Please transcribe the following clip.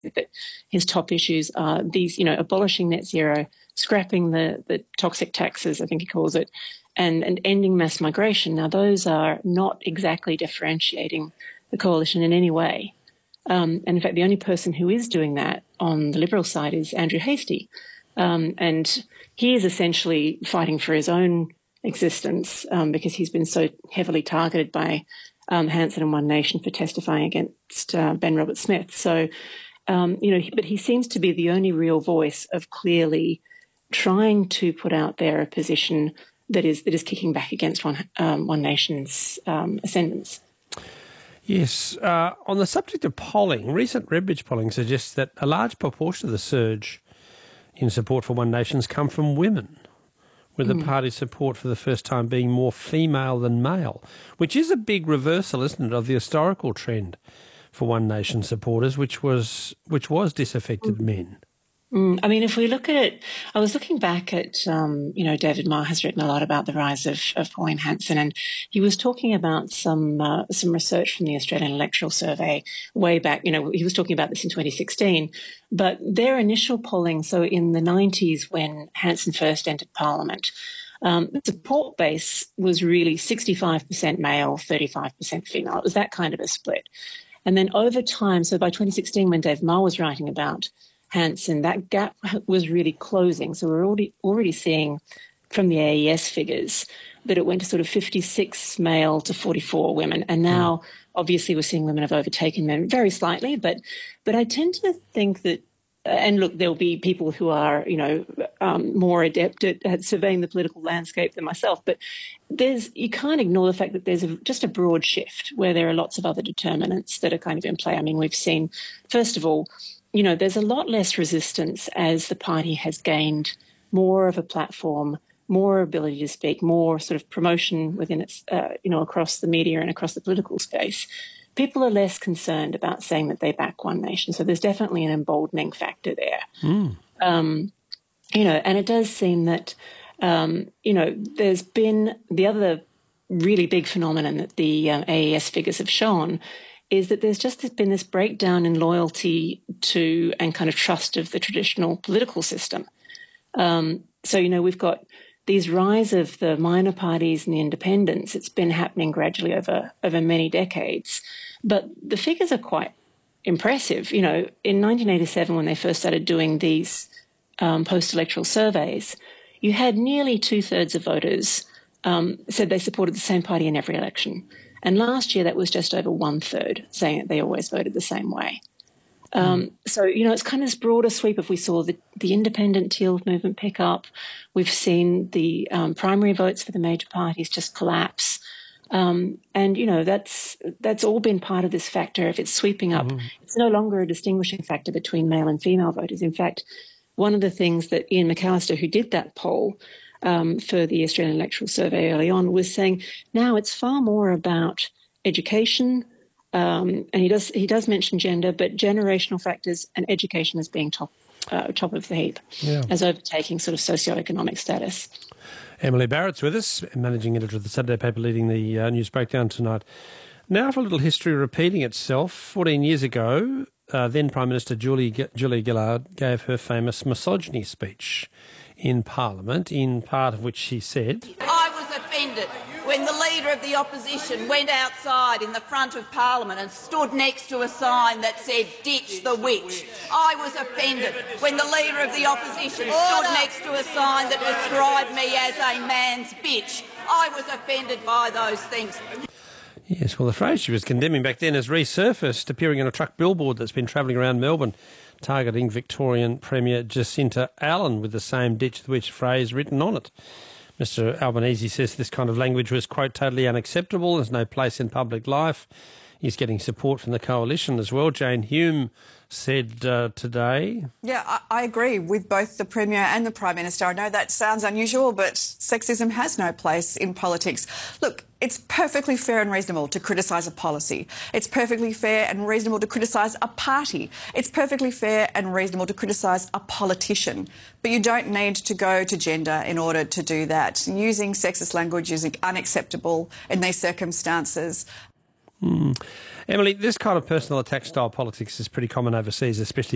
that his top issues are these, abolishing net zero, scrapping the toxic taxes, I think he calls it, and ending mass migration. Now, those are not exactly differentiating the coalition in any way. And in fact, the only person who is doing that on the Liberal side is Andrew Hastie. And he is essentially fighting for his own existence because he's been so heavily targeted by Hanson and One Nation for testifying against Ben Roberts-Smith. So, but he seems to be the only real voice of clearly trying to put out there a position that is kicking back against One Nation's ascendance. Yes. On the subject of polling, recent Redbridge polling suggests that a large proportion of the surge in support for One Nation's come from women, with the party's support for the first time being more female than male, which is a big reversal, isn't it, of the historical trend for One Nation supporters, which was disaffected men. I mean, if we look at it, I was looking back at, David Marr has written a lot about the rise of Pauline Hanson, and he was talking about some research from the Australian Electoral Survey way back. He was talking about this in 2016, but their initial polling, so in the 90s when Hanson first entered Parliament, the support base was really 65% male, 35% female. It was that kind of a split. And then over time, so by 2016, when Dave Marr was writing about Hanson, that gap was really closing. So we're already seeing from the AES figures that it went to sort of 56 male to 44 women. And now, obviously, we're seeing women have overtaken men very slightly. But I tend to think that, and look, there'll be people who are, more adept at surveying the political landscape than myself. But you can't ignore the fact that there's just a broad shift where there are lots of other determinants that are kind of in play. I mean, we've seen, first of all, there's a lot less resistance as the party has gained more of a platform, more ability to speak, more sort of promotion within its, across the media and across the political space. People are less concerned about saying that they back One Nation. So there's definitely an emboldening factor there. And it does seem that, there's been the other really big phenomenon that the AES figures have shown is that there's just been this breakdown in loyalty to and kind of trust of the traditional political system. So, we've got these rise of the minor parties and the independents. It's been happening gradually over many decades. But the figures are quite impressive. In 1987, when they first started doing these post-electoral surveys, you had nearly 2/3 of voters said they supported the same party in every election. And last year, that was just over 1/3, saying that they always voted the same way. So, it's kind of this broader sweep. If we saw the independent Teal movement pick up, we've seen the primary votes for the major parties just collapse. And, that's all been part of this factor. If it's sweeping up, it's no longer a distinguishing factor between male and female voters. In fact, one of the things that Ian McAllister, who did that poll, for the Australian Electoral Survey early on, was saying now it's far more about education, and he does mention gender, but generational factors and education as being top of the heap, as overtaking sort of socioeconomic status. Emily Barrett's with us, managing editor of the Saturday paper, leading the news breakdown tonight. Now for a little history repeating itself. 14 years ago, then Prime Minister Julia Gillard gave her famous misogyny speech in Parliament, in part of which she said, "I was offended when the Leader of the Opposition went outside in the front of Parliament and stood next to a sign that said, 'Ditch the witch.' I was offended when the Leader of the Opposition stood next to a sign that described me as a man's bitch. I was offended by those things." Yes, well, the phrase she was condemning back then has resurfaced, appearing on a truck billboard that's been travelling around Melbourne, targeting Victorian Premier Jacinta Allen with the same "ditch the witch" phrase written on it. Mr Albanese says this kind of language was, quote, "totally unacceptable. There's no place in public life." He's getting support from the coalition as well. Jane Hume said today. Yeah, I agree with both the Premier and the Prime Minister. I know that sounds unusual, but sexism has no place in politics. Look, it's perfectly fair and reasonable to criticise a policy. It's perfectly fair and reasonable to criticise a party. It's perfectly fair and reasonable to criticise a politician. But you don't need to go to gender in order to do that. Using sexist language is unacceptable in these circumstances. Emily, this kind of personal attack style politics is pretty common overseas, especially